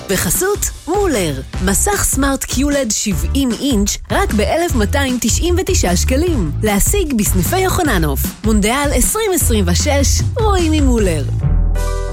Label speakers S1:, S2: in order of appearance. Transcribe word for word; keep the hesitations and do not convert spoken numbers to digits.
S1: בחסות מולר, מסך סמארט קיולד שבעים אינץ' רק ב-אלף מאתיים תשעים ותשעה שקלים. להשיג בסניפי יוחננוף. מונדיאל עשרים עשרים ושש, רואים ממולר.